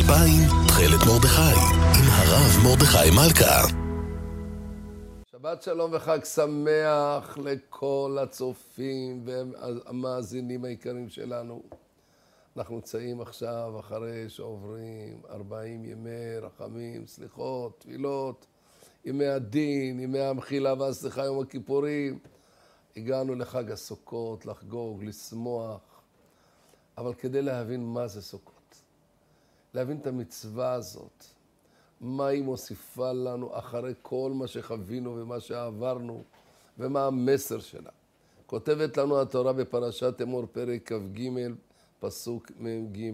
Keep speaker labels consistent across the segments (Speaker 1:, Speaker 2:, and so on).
Speaker 1: 2000 תכלת מרדכי עם הרב מרדכי מלכה.
Speaker 2: שבת שלום וחג שמח לכל הצופים והמאזינים היקרים שלנו. אנחנו נמצאים עכשיו אחרי שעוברים 40 ימי רחמים, סליחות, תפילות, ימי הדין, ימי המחילה והסליחה, יום הכיפורים. הגענו לחג הסוכות, לחגוג, לשמוח. אבל כדי להבין מה זה סוכות, להבין את המצווה הזאת, מה היא מוסיפה לנו אחרי כל מה שחווינו ומה שעברנו, ומה המסר שלה. כותבת לנו התורה בפרשת אמור פרק כ"ג, פסוק מ"ג.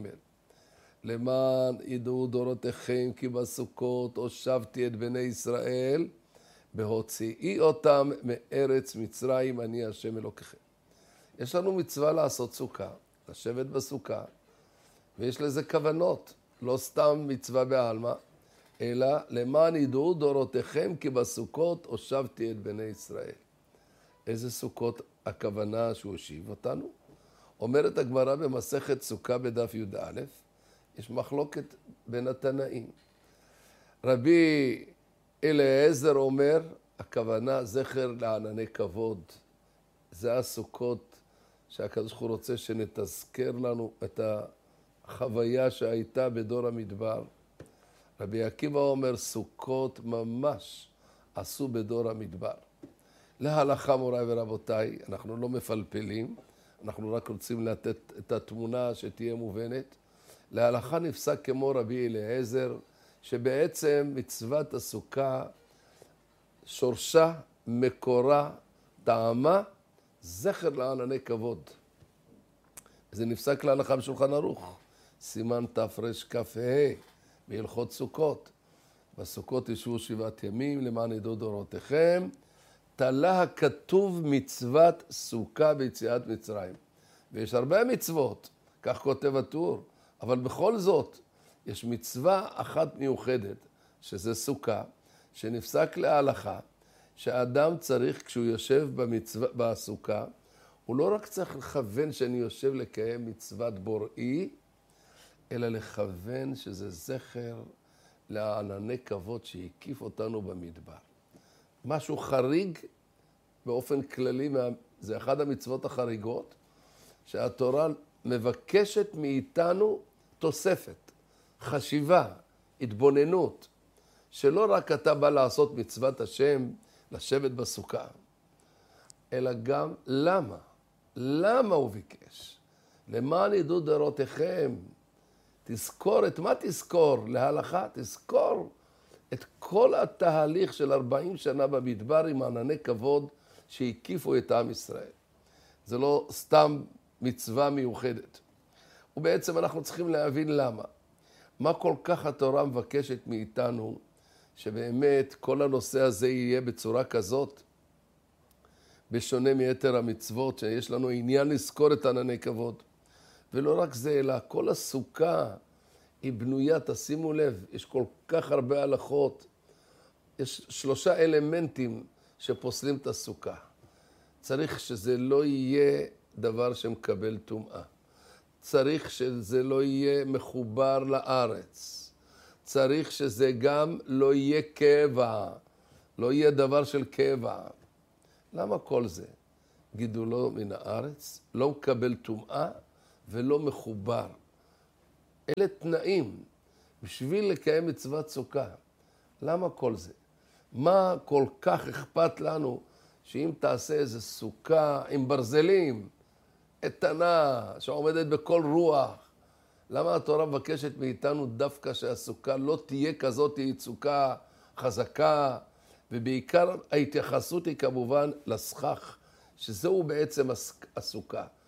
Speaker 2: למען ידעו דורותיכם כי בסוכות הושבתי את בני ישראל, בהוציאי אותם מארץ מצרים, אני השם אלוקיכם. יש לנו מצווה לעשות סוכה, לשבת בסוכה, ויש לזה כוונות, לא סתם מצווה בעלמא, אלא למען ידעו דורותיכם כי בסוכות הושבתי את בני ישראל. איזה סוכות הכוונה שהוא הושיב אותנו? אומרת הגמרא במסכת סוכה בדף י"א, יש מחלוקת בין התנאים. רבי אליעזר אומר, הכוונה זכר לענני כבוד. זה הסוכות שהקדוש ברוך הוא רוצה שנתזכר לנו את החוויה שהייתה בדור המדבר. רבי עקיבא אומר, סוכות ממש עשו בדור המדבר. להלכה מוריי ורבותיי, אנחנו לא מפלפלים, אנחנו רק רוצים לתת את התמונה שתהיה מובנת. להלכה נפסק כמו רבי אליעזר, שבעצם מצוות הסוכה, שורשה, מקורה, טעמה, זכר לענני כבוד. זה נפסק להלכה בשולחן ערוך, סימן תרכ"ה, בהלכות סוכות. בסוכות ישבו 7 ימים למען ידעו דורותיכם, תלה הכתוב מצוות סוכה ביציאת מצרים. ויש הרבה מצוות, כך כותב הטור, אבל בכל זאת יש מצווה אחת מיוחדת, שזה סוכה, שנפסק להלכה, שהאדם צריך, כשהוא יושב בסוכה, הוא לא רק צריך לכוון שאני יושב לקיים מצוות בוראי, אלא לכוון שזה זכר לענני כבוד שהקיף אותנו במדבר. משהו חריג באופן כללי, זה אחד המצוות החריגות, שהתורה מבקשת מאיתנו תוספת, חשיבה, התבוננות, שלא רק אתה בא לעשות מצוות השם, לשבת בסוכה, אלא גם למה? למה הוא ביקש? למען ידעו דורותיכם, תזכור את מה תזכור? להלכה, תזכור את כל התהליך של 40 שנה במדבר עם ענני כבוד שהקיפו את עם ישראל. זה לא סתם מצווה מיוחדת. ובעצם אנחנו צריכים להבין למה. מה כל כך התורה מבקשת מאיתנו שבאמת כל הנושא הזה יהיה בצורה כזאת, בשונה מיתר המצוות, שיש לנו עניין לזכור את ענני כבוד. ולא רק זה, אלא כל הסוכה היא בנויה, תשימו לב, יש כל כך הרבה הלכות. יש 3 אלמנטים שפוסלים את הסוכה. צריך שזה לא יהיה דבר שמקבל טומאה. צריך שזה לא יהיה מחובר לארץ. צריך שזה גם לא יהיה קבע. לא יהיה דבר של קבע. למה כל זה? גידולו מן הארץ, לא מקבל טומאה ולא מחובר. אלה תנאים בשביל לקיים מצוות סוכה. למה כל זה? מה כל כך אכפת לנו שאם תעשה איזו סוכה עם ברזלים, איתנה, שעומדת בכל רוח, למה התורה מבקשת מאיתנו דווקא שהסוכה לא תהיה כזאת, היא סוכה חזקה, ובעיקר ההתייחסות היא כמובן לסכך, שזהו בעצם הסוכה.